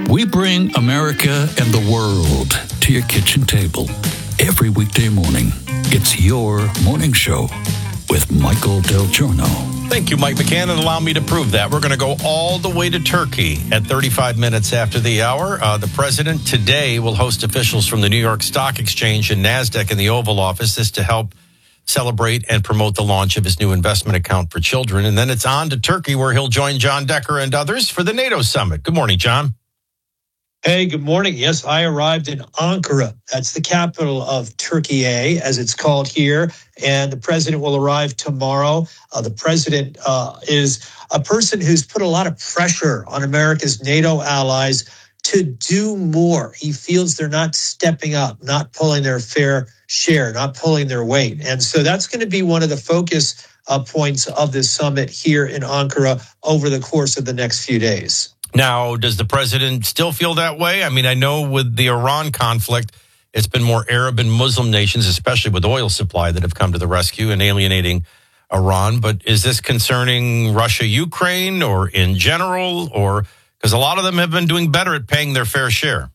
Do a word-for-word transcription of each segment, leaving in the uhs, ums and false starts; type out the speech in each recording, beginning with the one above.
We bring America and the world to your kitchen table every weekday morning. It's your morning show with Michael Del Giorno. Thank you, Mike McCann, and allow me to prove that. We're going to go all the way to Turkey at thirty-five minutes after the hour. Uh, the president today will host officials from the New York Stock Exchange and NASDAQ in the Oval Office. This to help celebrate and promote the launch of his new investment account for children. And then it's on to Turkey, where he'll join John Decker and others for the NATO summit. Good morning, John. Hey, good morning. Yes, I arrived in Ankara. That's the capital of Turkey, as it's called here. And the president will arrive tomorrow. Uh, the president uh, is a person who's put a lot of pressure on America's NATO allies to do more. He feels they're not stepping up, not pulling their fair share, not pulling their weight. And so that's going to be one of the focus uh, points of this summit here in Ankara over the course of the next few days. Now, does the president still feel that way? I mean, I know with the Iran conflict, it's been more Arab and Muslim nations, especially with oil supply, that have come to the rescue and alienating Iran. But is this concerning Russia, Ukraine, or in general? Or because a lot of them have been doing better at paying their fair share.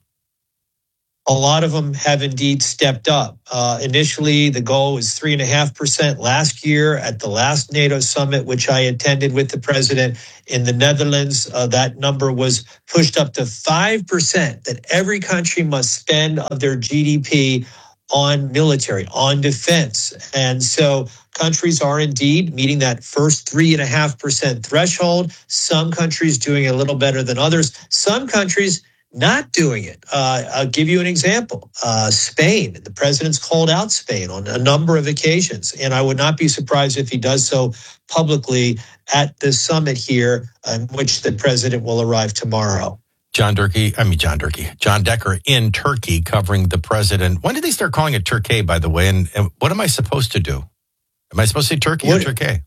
A lot of them have indeed stepped up. Uh, initially, the goal was three and a half percent last year at the last NATO summit, which I attended with the president in the Netherlands. Uh, that number was pushed up to five percent, that every country must spend of their G D P on military, on defense. And so countries are indeed meeting that first three and a half percent threshold. Some countries doing a little better than others. Some countries not doing it. Uh, I'll give you an example. Uh, Spain, the president's called out Spain on a number of occasions, and I would not be surprised if he does so publicly at the summit here, in which the president will arrive tomorrow. John Durkee, I mean, John Durkee, John Decker in Turkey covering the president. When did they start calling it Turkey, by the way? And, and what am I supposed to do? Am I supposed to say Turkey what, or Turkey?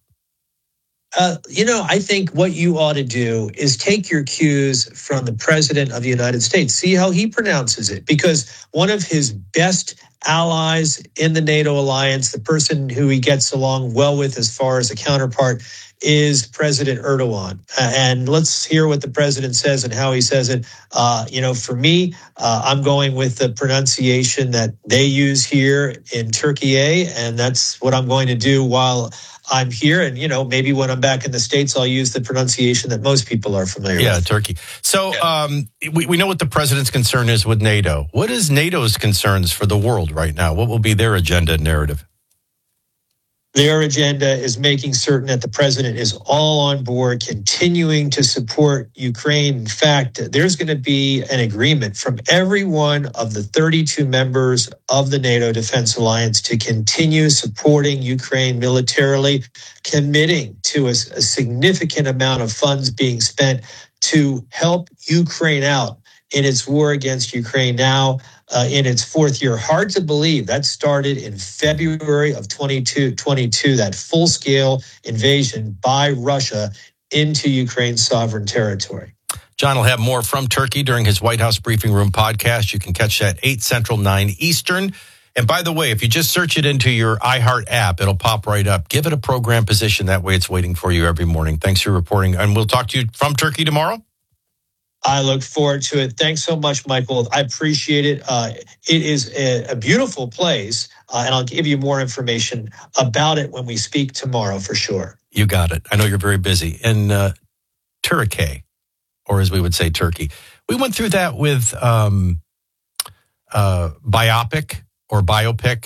Uh, you know, I think what you ought to do is take your cues from the president of the United States. See how he pronounces it, because one of his best allies in the NATO alliance, the person who he gets along well with as far as a counterpart, is President Erdogan. Uh, and let's hear what the president says and how he says it. Uh, you know, for me, uh, I'm going with the pronunciation that they use here in Turkey, and that's what I'm going to do while I'm here. And, you know, maybe when I'm back in the States, I'll use the pronunciation that most people are familiar yeah, with. Yeah, Turkey. So um, we, we know what the president's concern is with NATO. What is NATO's concerns for the world right now? What will be their agenda and narrative? Their agenda is making certain that the president is all on board, continuing to support Ukraine. In fact, there's going to be an agreement from every one of the thirty-two members of the NATO Defense Alliance to continue supporting Ukraine militarily, committing to a, a significant amount of funds being spent to help Ukraine out in its war against Ukraine now. Uh, in its fourth year. Hard to believe that started in February of twenty twenty-two, that full-scale invasion by Russia into Ukraine's sovereign territory. John will have more from Turkey during his White House Briefing Room podcast. You can catch that eight Central, nine Eastern. And by the way, if you just search it into your iHeart app, it'll pop right up. Give it a program position. That way it's waiting for you every morning. Thanks for reporting. And we'll talk to you from Turkey tomorrow. I look forward to it. Thanks so much, Michael. I appreciate it. Uh, it is a, a beautiful place, uh, and I'll give you more information about it when we speak tomorrow for sure. You got it. I know you're very busy. In uh, Turkey, or as we would say, Turkey. We went through that with um, uh, biopic or biopic.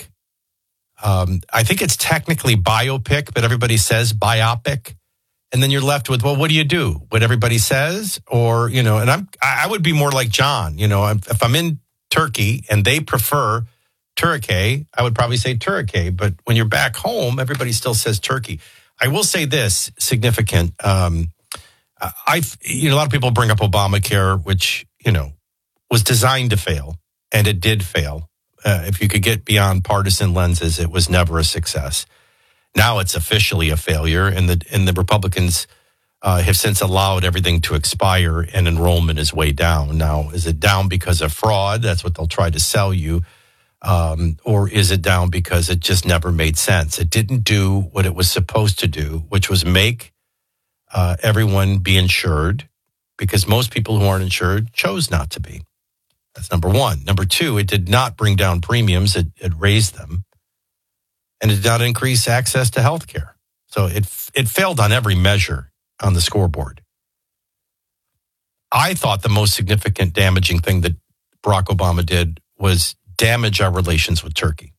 Um, I think it's technically biopic, but everybody says biopic. And then you're left with, well, what do you do? What everybody says? Or, you know, and I'm, I would be more like John, you know, if I'm in Turkey and they prefer Turkey, I would probably say Turkey. But when you're back home, everybody still says Turkey. I will say this, significant. Um, I, you know, a lot of people bring up Obamacare, which, you know, was designed to fail, and it did fail. Uh, if you could get beyond partisan lenses, it was never a success. Now it's officially a failure, and the and the Republicans uh, have since allowed everything to expire, and enrollment is way down. Now, is it down because of fraud? That's what they'll try to sell you. Um, or is it down because it just never made sense? It didn't do what it was supposed to do, which was make uh, everyone be insured because most people who aren't insured chose not to be. That's number one. Number two, it did not bring down premiums. It, it raised them. And it did not increase access to health care. So it it failed on every measure on the scoreboard. I thought the most significant damaging thing that Barack Obama did was damage our relations with Turkey.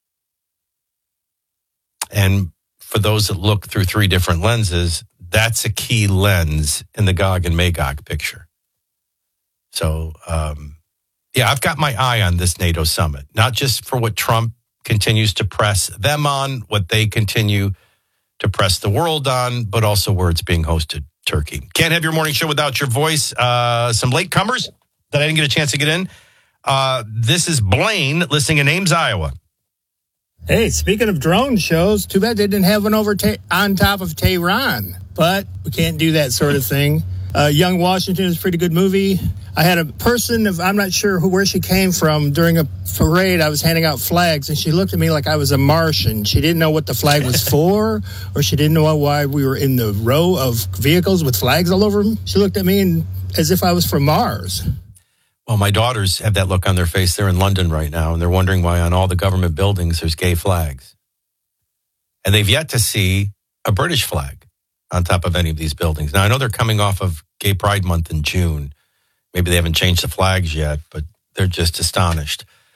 And for those that look through three different lenses, that's a key lens in the Gog and Magog picture. So, um, yeah, I've got my eye on this NATO summit, not just for what Trump continues to press them on, what they continue to press the world on, but also where it's being hosted, Turkey. Can't have your morning show without your voice. Uh, some latecomers that I didn't get a chance to get in. Uh, this is Blaine listening in Ames, Iowa. Hey, speaking of drone shows, too bad they didn't have one over ta- on top of Tehran. But we can't do that sort of thing. Uh, Young Washington is a pretty good movie. I had a person, of, I'm not sure who, where she came from, during a parade. I was handing out flags, and she looked at me like I was a Martian. She didn't know what the flag was for, or she didn't know why we were in the row of vehicles with flags all over them. She looked at me and, as if I was from Mars. Well, my daughters have that look on their face. They're in London right now, and they're wondering why on all the government buildings there's gay flags. And they've yet to see a British flag on top of any of these buildings. Now, I know they're coming off of Gay Pride Month in June. Maybe they haven't changed the flags yet, but they're just astonished.